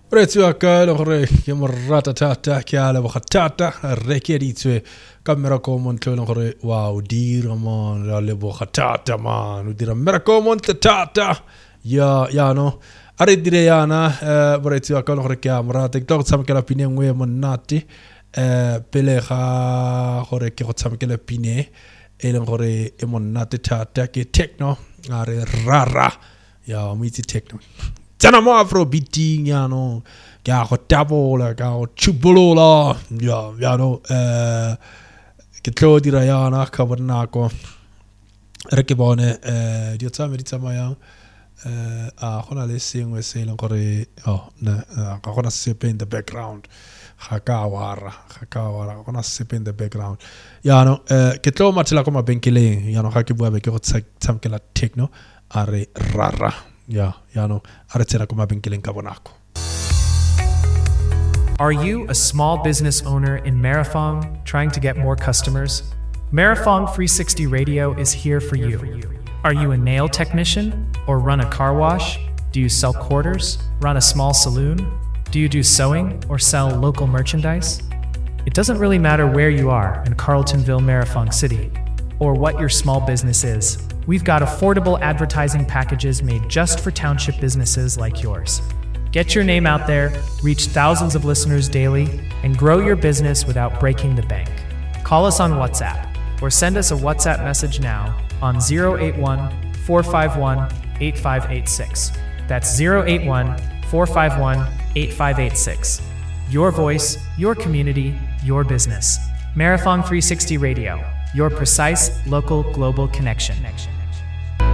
Prețioacă, lor ratata chiala bochatata recheritwe camera common lor wow dira man le bochatata man dira merakomon tata ya no are dire yana prețioacă lor camera TikTok sam kala pine ngwe monati peleha hore ke sam kala pine elen hore emonati tata ke techno are rara ya miti techno Tana mo afrobeating yano ga ho tabola ga ho chubolola ya no ke tlodi ra yana ka bona ko re ke bone di tsa me di tsa maya a gona le sengwe se le gore na ga gona sepe in the background ga gona sepe in the background ya no ke tlo matla ko mabenkeleng ya no ga ke bua be ke go tsamkela techno are rara Yeah, no. Are you a small business owner in Marifong trying to get more customers? Marifong 360 Radio is here for you. Are you a nail technician or run a car wash? Do you sell quarters, run a small saloon? Do you do sewing or sell local merchandise? It doesn't really matter where you are in Carltonville, Marifong City, or what your small business is. We've got affordable advertising packages made just for township businesses like yours. Get your name out there, reach thousands of listeners daily, and grow your business without breaking the bank. Call us on WhatsApp or send us a WhatsApp message now on 081-451-8586. That's 081-451-8586. Your voice, your community, your business. Marifong 360 Radio. Your precise, local, global connection.